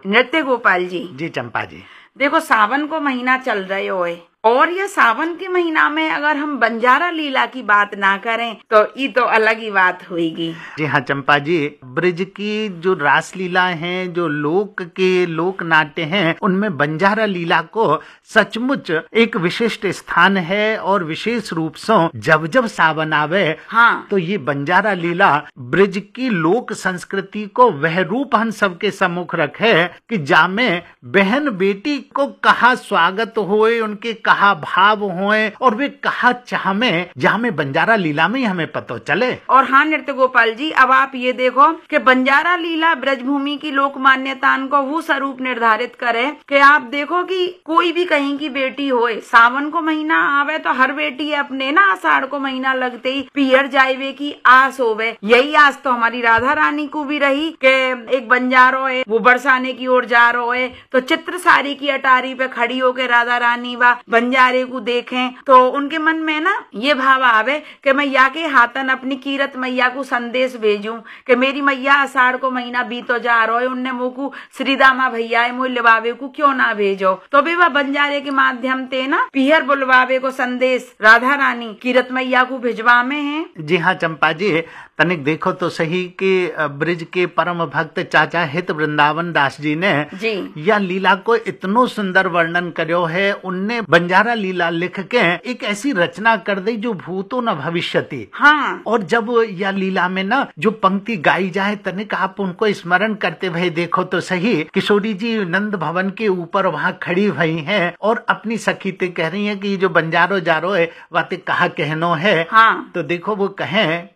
नृत्य गोपाल जी। जी चंपा जी। देखो सावन को महीना चल रहे हो और ये सावन के महीना में अगर हम बंजारा लीला की बात ना करें तो ये तो अलग ही बात होगी। जी हाँ चंपा जी, ब्रज की जो रास लीला हैं, जो लोक नाट्य हैं, उनमें बंजारा लीला को सचमुच एक विशिष्ट स्थान है। और विशेष रूप से जब जब सावन आवे हाँ, तो ये बंजारा लीला ब्रज की लोक संस्कृति को वह रूप हम सबके सम्मुख रखे कि जामे बहन बेटी को कहा स्वागत होए, उनके कहा भाव होए और वे कहा चाह में जहाँ में बंजारा लीला में हमें पता चले। और हाँ नृत्य गोपाल जी, अब आप ये देखो कि बंजारा लीला ब्रजभूमि की लोक मान्यता को वो स्वरूप निर्धारित करे कि आप देखो कि कोई भी कहीं की बेटी होए, सावन को महीना आवे तो हर बेटी अपने ना आषाढ़ को महीना लगते ही पियर जाइवे की आस होवे। यही आस तो हमारी राधा रानी को भी रही कि एक बंजारो है वो बरसाने की ओर जा रहा है तो चित्र सारी की अटारी पे खड़ी होके राधा रानी व बंजारे को देखें तो उनके मन में ना ये भाव आवे कि मैया के हाथन अपनी कीरत मैया को संदेश भेजूं कि मेरी मैया आषाढ़ को महीना बीतो जा रहा है, उनने मोकू श्रीदामा भैया मोह लिबावे को क्यों ना भेजो। तो भी वह बंजारे के माध्यम ते ना पिहर बुलवावे को संदेश राधा रानी कीरत मैया को भिजवा में है। जी हाँ चंपा जी, तनिक देखो तो सही कि ब्रज के परम भक्त चाचा हित वृंदावन दास जी ने यह लीला को इतनो सुंदर वर्णन करो है। उनने बंजारा लीला लिख के एक ऐसी रचना कर दी जो भूतो न भविष्यति। हाँ, और जब यह लीला में ना जो पंक्ति गाई जाए तनिक आप उनको स्मरण करते हुए देखो तो सही। किशोरी जी नंद भवन के ऊपर वहाँ खड़ी हुई हैं और अपनी सखी ते कह रही हैं कि जो बंजारो जारो है वाते कहा कहनो है। हाँ, तो देखो वो कहें